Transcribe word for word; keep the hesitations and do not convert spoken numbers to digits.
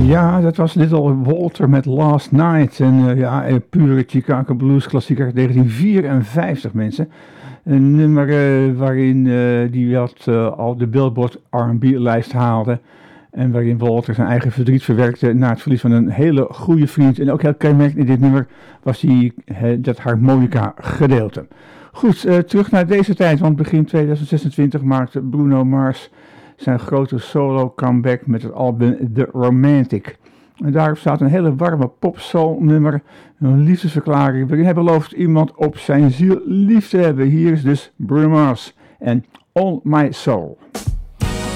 Ja, dat was Little Walter met Last Night. En uh, ja, een pure Chicago Blues klassieker uit negentien vierenvijftig, mensen. Een nummer uh, waarin uh, die wat uh, al de Billboard R en B-lijst haalde. En waarin Walter zijn eigen verdriet verwerkte na het verlies van een hele goede vriend. En ook heel kenmerkend in dit nummer was die, uh, dat harmonica gedeelte. Goed, uh, terug naar deze tijd, want begin tweeduizend zesentwintig maakte Bruno Mars zijn grote solo comeback met het album The Romantic. En daarop staat een hele warme pop-soul nummer, een liefdesverklaring waarin hij belooft iemand op zijn ziel lief te hebben. Hier is dus Bruno Mars en All My Soul.